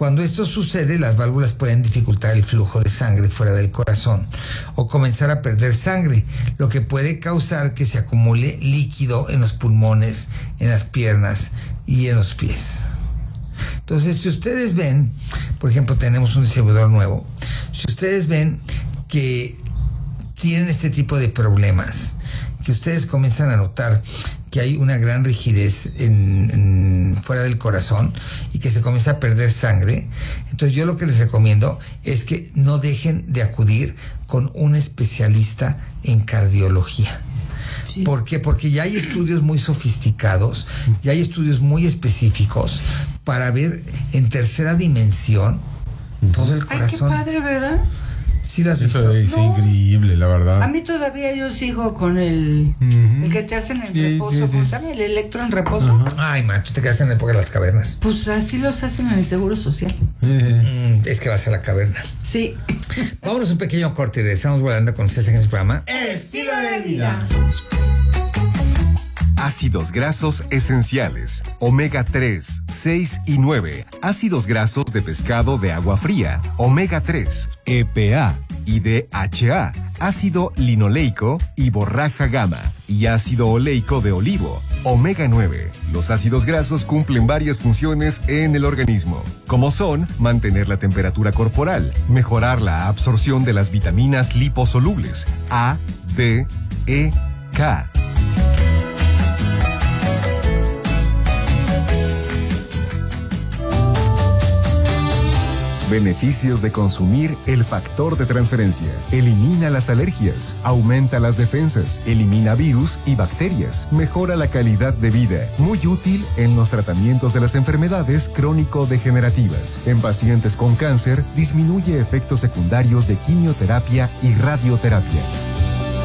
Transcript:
Cuando esto sucede, las válvulas pueden dificultar el flujo de sangre fuera del corazón o comenzar a perder sangre, lo que puede causar que se acumule líquido en los pulmones, en las piernas y en los pies. Entonces, si ustedes ven, por ejemplo, tenemos un distribuidor nuevo, si ustedes ven que tienen este tipo de problemas, que ustedes comienzan a notar que hay una gran rigidez fuera del corazón y que se comienza a perder sangre, entonces yo lo que les recomiendo es que no dejen de acudir con un especialista en cardiología. Sí. ¿Por qué? Porque ya hay estudios muy sofisticados, ya hay estudios muy específicos para ver en tercera dimensión todo el corazón. Ay, qué padre, ¿verdad? ¿Sí lo has visto? Eso es increíble, la verdad. A mí todavía yo sigo con el que te hacen en reposo, ¿cómo se llama? El electro en reposo. Ay, macho, te quedaste en la época de las cavernas. Pues así los hacen en el Seguro Social. Es que vas a la caverna. Sí. Vámonos un pequeño corte y regresamos volando con ustedes en el programa Estilo de Vida. Ácidos grasos esenciales, omega 3, 6 y 9, ácidos grasos de pescado de agua fría, omega 3, EPA y DHA, ácido linoleico y borraja gamma y ácido oleico de olivo, omega 9. Los ácidos grasos cumplen varias funciones en el organismo, como son mantener la temperatura corporal, mejorar la absorción de las vitaminas liposolubles A, D, E, K. Beneficios de consumir el factor de transferencia. Elimina las alergias, aumenta las defensas, elimina virus y bacterias, mejora la calidad de vida. Muy útil en los tratamientos de las enfermedades crónico-degenerativas. En pacientes con cáncer, disminuye efectos secundarios de quimioterapia y radioterapia.